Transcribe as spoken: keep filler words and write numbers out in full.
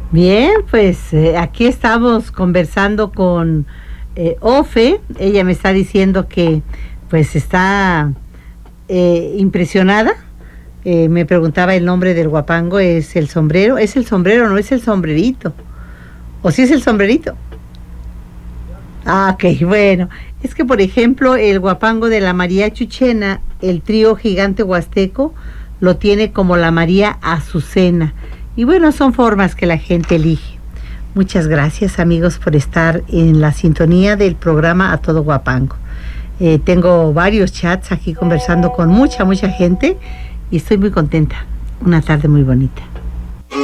Bien, pues eh, aquí estamos conversando con eh, Ofe. Ella me está diciendo que pues está eh, impresionada. Eh, me preguntaba el nombre del guapango. ¿Es el sombrero? ¿Es el sombrero? ¿No es el sombrerito? ¿O sí es el sombrerito? Ah, ok, bueno. Es que, por ejemplo, el guapango de la María Chuchena, el trío gigante huasteco, lo tiene como la María Azucena. Y bueno, son formas que la gente elige. Muchas gracias, amigos, por estar en la sintonía del programa A Todo Guapango. Eh, tengo varios chats aquí conversando con mucha, mucha gente y estoy muy contenta. Una tarde muy bonita.